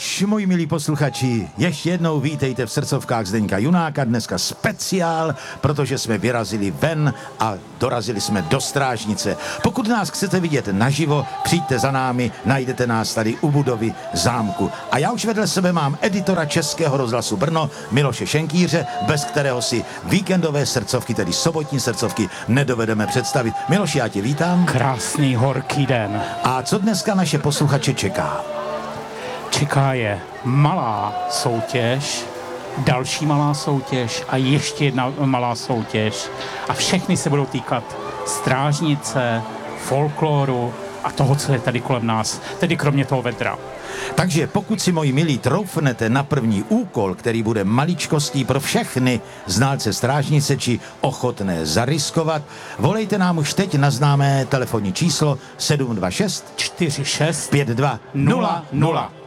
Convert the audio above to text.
Nož, moji milí posluchači, ještě jednou vítejte v srdcovkách Zdeňka Junáka, dneska speciál, protože jsme vyrazili ven a dorazili jsme do Strážnice. Pokud nás chcete vidět naživo, přijďte za námi, najdete nás tady u budovy zámku. A já už vedle sebe mám editora Českého rozhlasu Brno, Miloše Šenkýře, bez kterého si víkendové srdcovky, tedy sobotní srdcovky, nedovedeme představit. Miloši, já tě vítám. Krásný horký den. A co dneska naše posluchače čeká? Čeká je malá soutěž, další malá soutěž a ještě jedna malá soutěž. A všechny se budou týkat Strážnice, folkloru a toho, co je tady kolem nás, tedy kromě toho vedra. Takže pokud si, moji milí, troufnete na první úkol, který bude maličkostí pro všechny znalce Strážnice či ochotné zariskovat, volejte nám už teď na známé telefonní číslo 726 46 5200.